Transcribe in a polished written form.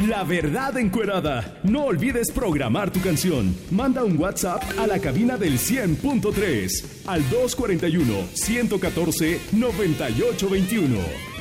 La Verdad Encuerada. No olvides programar tu canción. Manda un WhatsApp a la cabina del 100.3 al 241-114-9821.